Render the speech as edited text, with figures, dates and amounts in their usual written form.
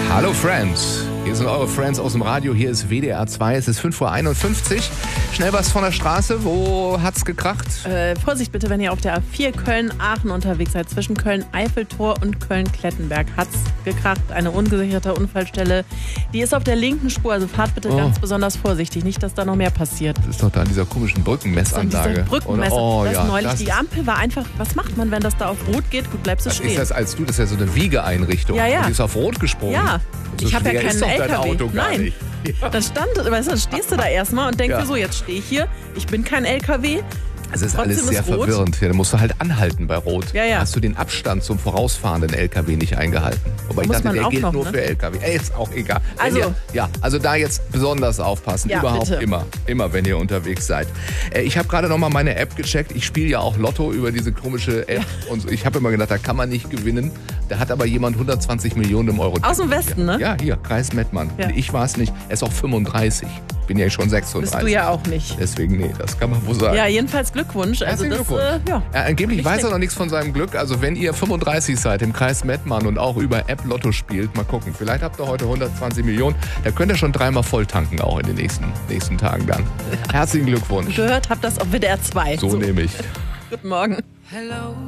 Hallo Friends, hier sind eure Friends aus dem Radio, hier ist WDR 2, es ist 5:51 Uhr. Schnell was von der Straße, wo hat's gekracht? Vorsicht bitte, wenn ihr auf der A4 Köln-Aachen unterwegs seid. Zwischen Köln-Eiffeltor und Köln-Klettenberg hat's gekracht. Eine ungesicherte Unfallstelle. Die ist auf der linken Spur, also fahrt bitte ganz besonders vorsichtig. Nicht, dass da noch mehr passiert. Das ist doch da an dieser komischen Brückenmessanlage. Neulich. Die Ampel war einfach, was macht man, wenn das da auf Rot geht? Gut, bleibst du stehen. Ist das ist ja so eine Wiegeeinrichtung. Ja. Und die ist auf Rot gesprungen. Ja, so ich habe ja keinen LKW. Auto gar Nein. Nicht. Ja. Dann stehst du da erstmal und denkst dir so, jetzt stehe ich hier, ich bin kein LKW. Es ist Trotzdem alles sehr ist rot. verwirrend. Ja, da musst du halt anhalten bei Rot. Ja. Hast du den Abstand zum vorausfahrenden LKW nicht eingehalten? Aber ich dachte, der gilt nur für LKW. Ist auch egal. Also da jetzt besonders aufpassen. Ja, Überhaupt bitte. immer, wenn ihr unterwegs seid. Ich habe gerade nochmal meine App gecheckt. Ich spiele ja auch Lotto über diese komische App. Ja. Und ich habe immer gedacht, da kann man nicht gewinnen. Da hat aber jemand 120 Millionen Euro. Aus dem Westen, ne? Ja, hier, Kreis Mettmann. Ja. Ich war es nicht. Er ist auch 35. Bin ja schon 36. Bist du ja auch nicht. Deswegen, nee, das kann man wohl sagen. Ja, jedenfalls Glückwunsch. Also Herzlichen Glückwunsch. Angeblich weiß er noch nichts von seinem Glück. Also wenn ihr 35 seid im Kreis Mettmann und auch über App Lotto spielt, mal gucken. Vielleicht habt ihr heute 120 Millionen. Da könnt ihr schon dreimal voll tanken, auch in den nächsten Tagen dann. Herzlichen Glückwunsch. Gehört habt das auf WDR 2. So nehme ich. Guten Morgen. Hello.